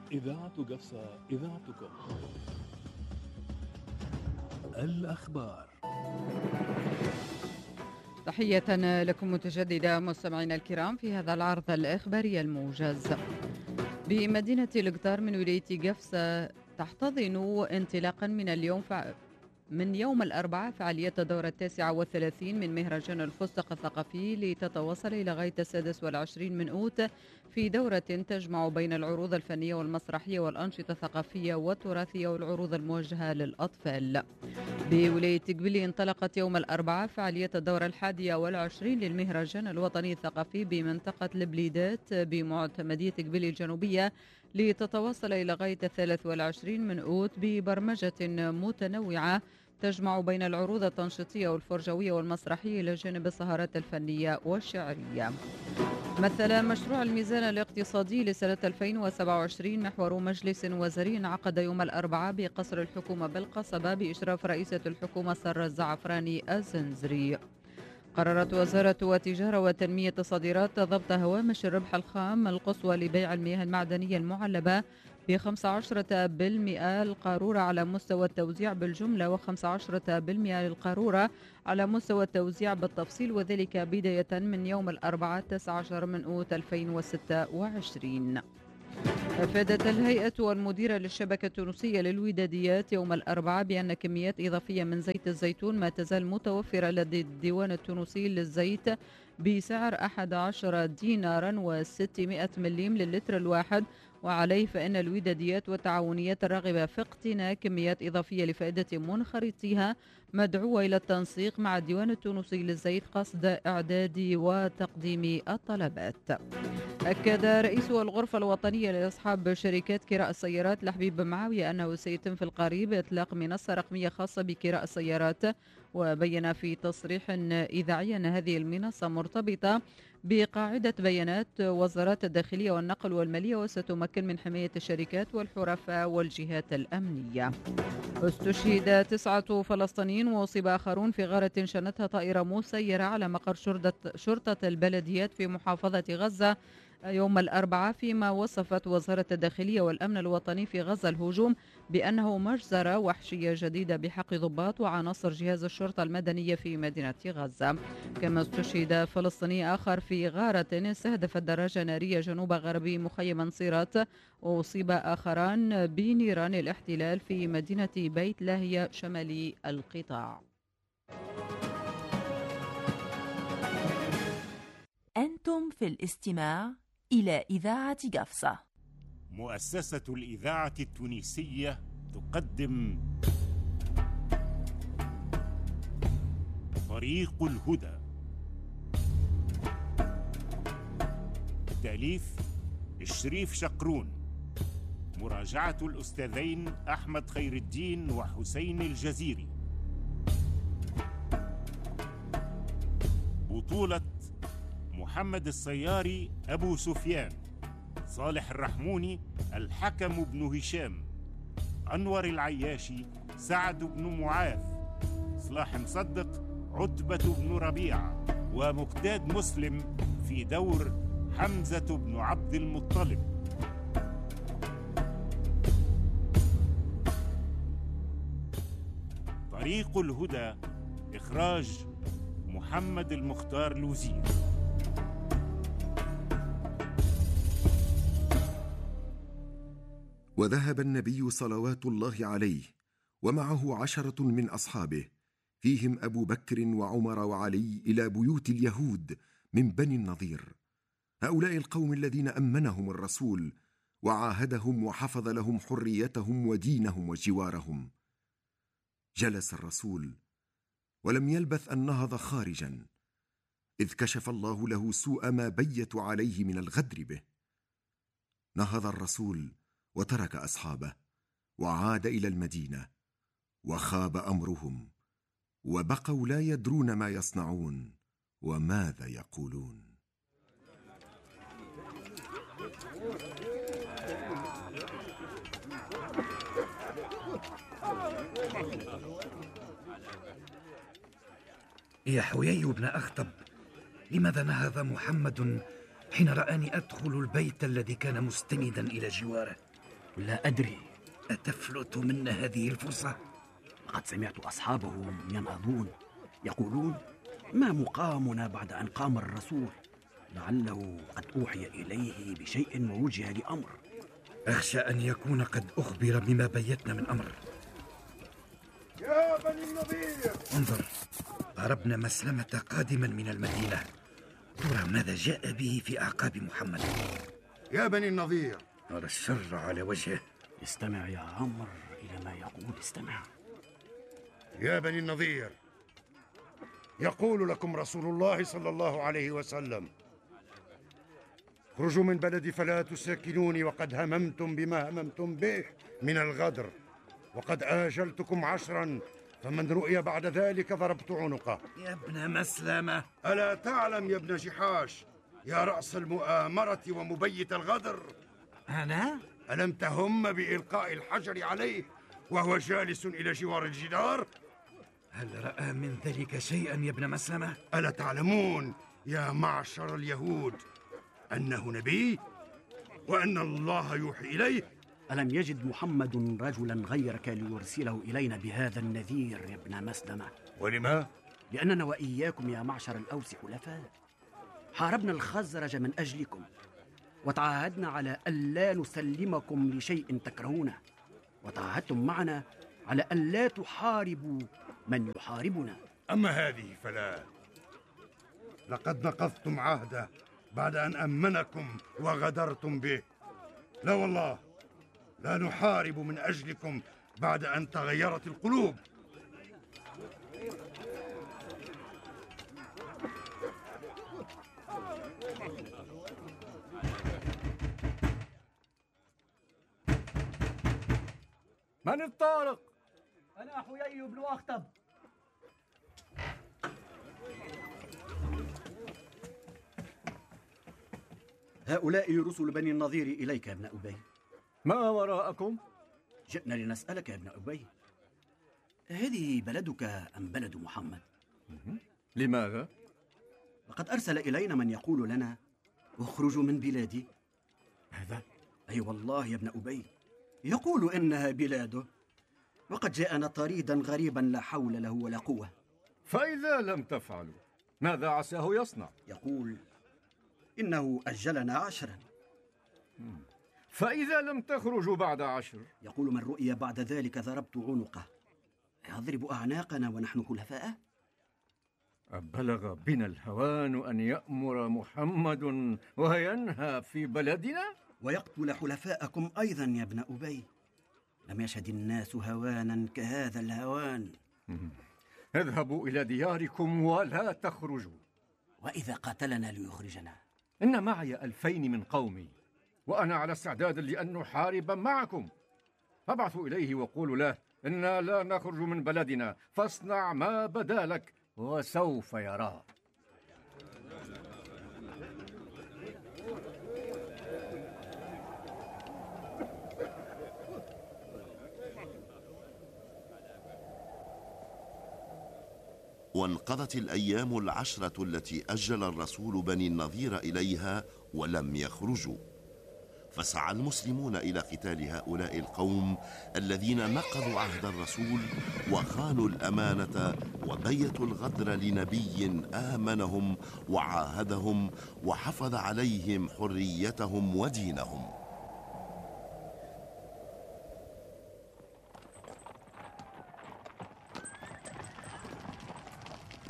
إذاعة قفصة، إذاعتكم. الأخبار. تحية لكم متجددة مستمعينا الكرام في هذا العرض الإخباري الموجز. بمدينة القطار من ولاية قفصة تحتضن انطلاقا من يوم الأربعاء فعالية الدورة 39 من مهرجان الفستق الثقافي لتتواصل إلى غاية 26 من أوت في دورة تجمع بين العروض الفنية والمسرحية والأنشطة الثقافية والتراثية والعروض الموجهة للأطفال. بولاية قبلي انطلقت يوم الأربعاء فعالية الدورة 21 للمهرجان الوطني الثقافي بمنطقة البليدات بمعتمدية قبلي الجنوبية لتتواصل إلى غاية 23 من أوت ببرمجة متنوعة تجمع بين العروض التنشيطية والفرجوية والمسرحية إلى جانب السهرات الفنية والشعرية. مثل مشروع الميزان الاقتصادي لسنة 2027 محور مجلس وزيري انعقد يوم الأربعاء بقصر الحكومة بالقصبة بإشراف رئيسة الحكومة سارة الزعفراني الزنزري. قررت وزارة التجارة وتنمية الصادرات ضبط هوامش الربح الخام القصوى لبيع المياه المعدنية المعلبة ب15% القارورة على مستوى التوزيع بالجملة و15% للقارورة على مستوى التوزيع بالتفصيل، وذلك بداية من يوم الأربعاء 19 من أوت 2026. أفادت الهيئة والمديرة للشبكة التونسية للوداديات يوم الأربعاء بأن كميات إضافية من زيت الزيتون ما تزال متوفرة لدى الديوان التونسي للزيت بسعر 11 دينارا و600 مليم للتر الواحد، وعليه فإن الوداديات والتعاونيات الراغبة في اقتناء كميات إضافية لفائدة منخرطيها مدعوة إلى التنسيق مع الديوان التونسي للزيت قصد إعداد وتقديم الطلبات. أكد رئيس الغرفة الوطنية لأصحاب شركات كراء السيارات لحبيب معاوية أنه سيتم في القريب إطلاق منصة رقمية خاصة بكراء السيارات، وبين في تصريح إذاعي أن هذه المنصة مرتبطة بقاعدة بيانات وزارات الداخلية والنقل والمالية وستمكن من حماية الشركات والحرفاء والجهات الأمنية. استشهد 9 فلسطينيين وأصيب آخرون في غارة شنتها طائرة مسيرة على مقر شرطة البلديات في محافظة غزة يوم الأربعاء، فيما وصفت وزارة الداخلية والأمن الوطني في غزة الهجوم بأنه مجزرة وحشية جديدة بحق ضباط وعناصر جهاز الشرطة المدنية في مدينة غزة. كما استشهد فلسطيني آخر في غارة استهدفت دراجة نارية جنوب غربي مخيم نصيرات، وأصيب آخران بنيران الاحتلال في مدينة بيت لاهية شمالي القطاع. أنتم في الاستماع إلى إذاعة قفصة. مؤسسة الإذاعة التونسية تقدم طريق الهدى. تأليف الشريف شقرون، مراجعة الأستاذين أحمد خير الدين وحسين الجزيري. بطولة محمد الصياري أبو سفيان، صالح الرحموني الحكم بن هشام، أنور العياشي سعد بن معاذ، صلاح مصدق عتبة بن ربيعة، ومقداد مسلم في دور حمزة بن عبد المطلب. طريق الهدى، إخراج محمد المختار لوزير. وذهب النبي صلوات الله عليه ومعه 10 من أصحابه فيهم أبو بكر وعمر وعلي إلى بيوت اليهود من بني النضير، هؤلاء القوم الذين أمنهم الرسول وعاهدهم وحفظ لهم حريتهم ودينهم وجوارهم. جلس الرسول ولم يلبث أن نهض خارجا، إذ كشف الله له سوء ما بيتوا عليه من الغدر به. نهض الرسول وترك أصحابه وعاد إلى المدينة، وخاب أمرهم وبقوا لا يدرون ما يصنعون وماذا يقولون. يا حيي بن أخطب، لماذا نهض محمد حين رآني أدخل البيت الذي كان مستندا إلى جواره؟ لا أدري. أتفلت منا هذه الفرصة؟ لقد سمعت أصحابهم ينهضون يقولون: ما مقامنا بعد أن قام الرسول؟ لعله قد أوحي إليه بشيء ووجه لأمر. أخشى أن يكون قد أخبر بما بيتنا من أمر. يا بني النضير، انظر، هربنا مسلمة قادما من المدينة. ترى ماذا جاء به في أعقاب محمد. يا بني النضير، نرى الشر على وجهه. استمع يا عمر إلى ما يقول، استمع. يا بني النضير، يقول لكم رسول الله صلى الله عليه وسلم: اخرجوا من بلدي فلا تساكنوني، وقد هممتم بما هممتم به من الغدر، وقد آجلتكم 10، فمن رؤي بعد ذلك ضربت عنقه. يا ابن مسلمة، ألا تعلم يا ابن جحاش يا رأس المؤامرة ومبيت الغدر؟ أنا؟ ألم تهم بإلقاء الحجر عليه وهو جالس إلى جوار الجدار؟ هل رأى من ذلك شيئا يا ابن مسلمة؟ ألا تعلمون يا معشر اليهود أنه نبي وأن الله يوحي إليه؟ ألم يجد محمد رجلا غيرك ليرسله إلينا بهذا النذير يا ابن مسلمة؟ ولما؟ لأننا وإياكم يا معشر الأوس حلفاء، حاربنا الخزرج من أجلكم، وتعاهدنا على ألا نسلمكم لشيء تكرهونه، وتعاهدتم معنا على ألا تحاربوا من يحاربنا. أما هذه فلا، لقد نقضتم عهده بعد أن أمنكم وغدرتم به. لا والله، لا نحارب من أجلكم بعد أن تغيرت القلوب. من الطارق؟ أنا حيي بن أخطب. هؤلاء رسل بني النضير إليك يا ابن أبي. ما وراءكم؟ جئنا لنسألك يا ابن أبي، هذه بلدك أم بلد محمد؟ لماذا؟ لقد أرسل إلينا من يقول لنا: اخرجوا من بلادي. هذا؟ أي والله يا ابن أبي، يقول إنها بلاده، وقد جاءنا طريدا غريبا لا حول له ولا قوة. فإذا لم تفعلوا ماذا عساه يصنع؟ يقول إنه أجلنا 10. فإذا لم تخرجوا بعد 10؟ يقول من رؤي بعد ذلك ضربت عنقه. يضرب أعناقنا ونحن حلفاء؟ أبلغ بنا الهوان أن يأمر محمد وينهى في بلدنا؟ ويقتل حلفاءكم أيضا يا ابن أبي. لم يشهد الناس هوانا كهذا الهوان. اذهبوا إلى دياركم ولا تخرجوا. وإذا قاتلنا ليخرجنا؟ إن معي 2000 من قومي، وأنا على استعداد لأن نحارب معكم. فابعثوا إليه وقولوا له: إنا لا نخرج من بلدنا، فاصنع ما بدا لك وسوف يرى. وانقضت الأيام 10 التي أجل الرسول بني النضير إليها ولم يخرجوا، فسعى المسلمون إلى قتال هؤلاء القوم الذين نقضوا عهد الرسول وخانوا الأمانة وبيتوا الغدر لنبي آمنهم وعاهدهم وحفظ عليهم حريتهم ودينهم.